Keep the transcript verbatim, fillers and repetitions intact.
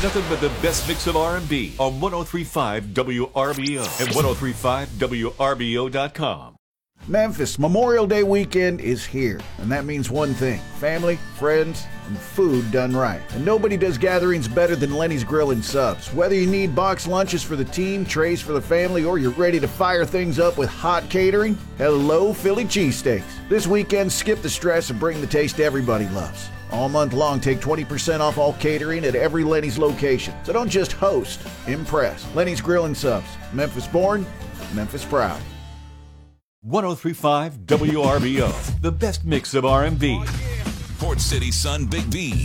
Nothing but the best mix of R and B on one oh three point five W R B O and ten thirty-five W R B O dot com. Memphis Memorial Day weekend is here, and that means one thing: family, friends, and food done right. And nobody does gatherings better than Lenny's Grill and Subs. Whether you need box lunches for the team, trays for the family, or you're ready to fire things up with hot catering, hello Philly cheesesteaks. This weekend, skip the stress and bring the taste everybody loves. All month long, take twenty percent off all catering at every Lenny's location. So don't just host, impress. Lenny's Grill and Subs. Memphis born, Memphis proud. one oh three point five W R B O, the best mix of R and B. Port City Sun Big B.